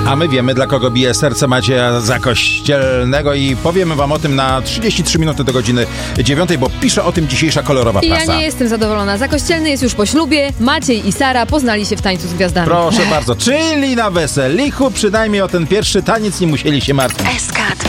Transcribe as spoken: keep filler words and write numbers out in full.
A my wiemy, dla kogo bije serce Macieja Zakościelnego i powiemy wam o tym na trzydzieści trzy minuty do godziny dziewiątej, bo pisze o tym dzisiejsza kolorowa I prasa. ja nie jestem zadowolona. Zakościelny jest już po ślubie. Maciej i Sara poznali się w Tańcu z Gwiazdami. Proszę bardzo, czyli na weselichu przynajmniej o ten pierwszy taniec nie musieli się martwić.